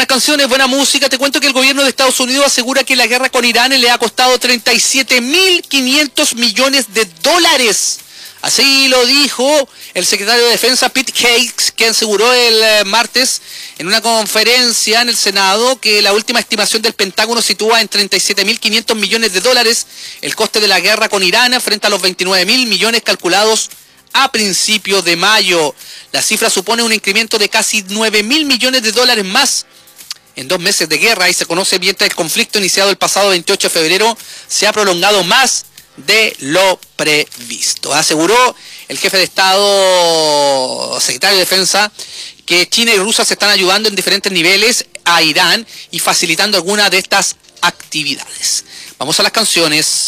Buenas canciones, buena música. Te cuento que el gobierno de Estados Unidos asegura que la guerra con Irán le ha costado 37.500 millones de dólares. Así lo dijo el secretario de Defensa Pete Hegseth, que aseguró el martes en una conferencia en el Senado que la última estimación del Pentágono sitúa en 37.500 millones de dólares el coste de la guerra con Irán frente a los 29.000 millones calculados a principios de mayo. La cifra supone un incremento de casi 9.000 millones de dólares más en 2 meses de guerra y se conoce mientras el conflicto iniciado el pasado 28 de febrero se ha prolongado más de lo previsto. Aseguró el jefe de Estado, secretario de Defensa, que China y Rusia se están ayudando en diferentes niveles a Irán y facilitando algunas de estas actividades. Vamos a las canciones.